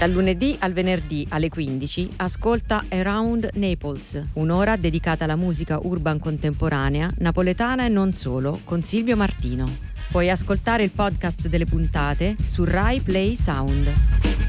Dal lunedì al venerdì alle 15 ascolta Around Naples, un'ora dedicata alla musica urban contemporanea, napoletana e non solo, con Silvio Martino. Puoi ascoltare il podcast delle puntate su Rai Play Sound.